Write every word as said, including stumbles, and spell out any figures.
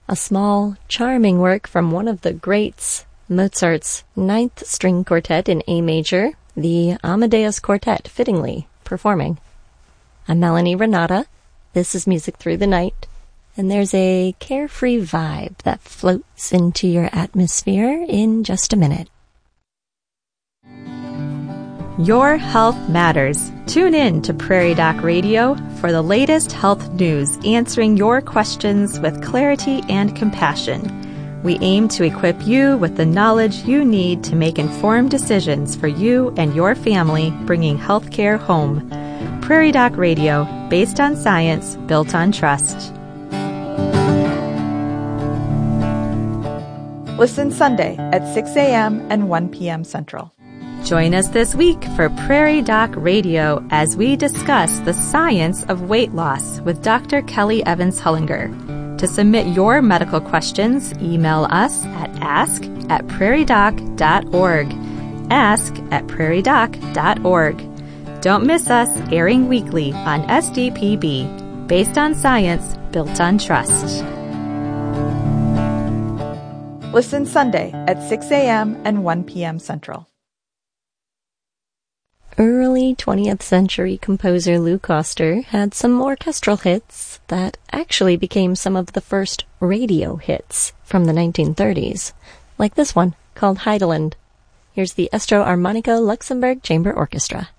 a small, charming work from one of the greats, Mozart's Ninth String Quartet in A major, the Amadeus Quartet, fittingly, performing. I'm Melanie Renata. This is Music Through the Night, and there's a carefree vibe that floats into your atmosphere in just a minute. Your health matters. Tune in to Prairie Doc Radio for the latest health news, answering your questions with clarity and compassion. We aim to equip you with the knowledge you need to make informed decisions for you and your family, bringing healthcare home. Prairie Doc Radio, based on science, built on trust. Listen Sunday at six a.m. and one p.m. Central. Join us this week for Prairie Doc Radio as we discuss the science of weight loss with Doctor Kelly Evans Hullinger. To submit your medical questions, email us at ask at prairie doc dot org. ask at prairie doc dot org. Don't miss us, airing weekly on S D P B, based on science, built on trust. Listen Sunday at six a.m. and one p.m. Central. Early twentieth century composer Lou Koster had some orchestral hits that actually became some of the first radio hits from the nineteen thirties, like this one called Heideland. Here's the Estro Armonico Luxembourg Chamber Orchestra.